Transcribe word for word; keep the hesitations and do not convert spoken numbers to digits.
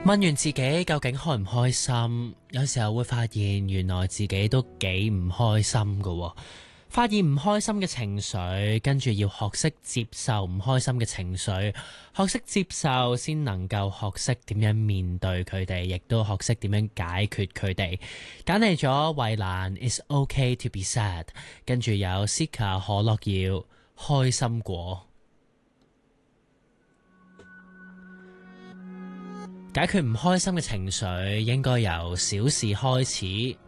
問完自己究竟開唔開心，有時候會發現原來自己都幾唔開心㗎喎。發現唔開心嘅情緒，跟住要學識接受唔開心嘅情緒，學識接受先能夠學識點樣面對佢哋，亦都學識點樣解決佢哋。揀嚟咗衛蘭 It's OK to be sad， 跟住有 Sika 可樂要開心果。解決唔開心嘅情緒應該由小事開始，